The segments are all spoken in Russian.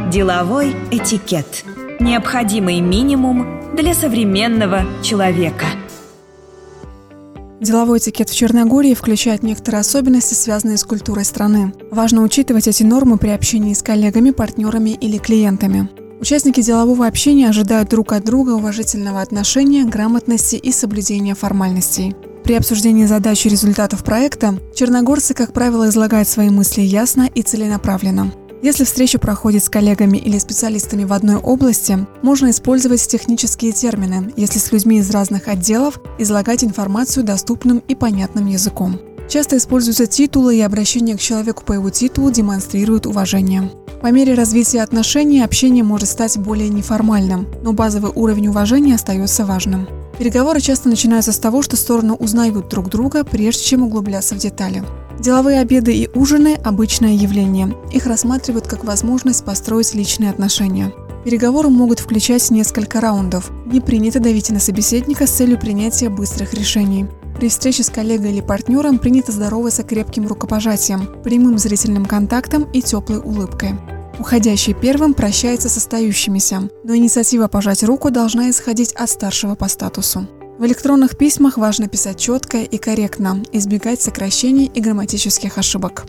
Деловой этикет. Необходимый минимум для современного человека. Деловой этикет в Черногории включает некоторые особенности, связанные с культурой страны. Важно учитывать эти нормы при общении с коллегами, партнерами или клиентами. Участники делового общения ожидают друг от друга уважительного отношения, грамотности и соблюдения формальностей. При обсуждении задач и результатов проекта черногорцы, как правило, излагают свои мысли ясно и целенаправленно. Если встреча проходит с коллегами или специалистами в одной области, можно использовать технические термины, если с людьми из разных отделов излагать информацию доступным и понятным языком. Часто используются титулы, и обращение к человеку по его титулу демонстрирует уважение. По мере развития отношений общение может стать более неформальным, но базовый уровень уважения остается важным. Переговоры часто начинаются с того, что стороны узнают друг друга, прежде чем углубляться в детали. Деловые обеды и ужины – обычное явление. Их рассматривают как возможность построить личные отношения. Переговоры могут включать несколько раундов. Не принято давить на собеседника с целью принятия быстрых решений. При встрече с коллегой или партнером принято здороваться крепким рукопожатием, прямым зрительным контактом и теплой улыбкой. Уходящий первым прощается с остающимися, но инициатива пожать руку должна исходить от старшего по статусу. В электронных письмах важно писать четко и корректно, избегать сокращений и грамматических ошибок.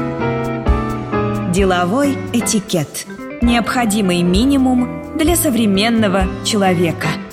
Деловой этикет. Необходимый минимум для современного человека.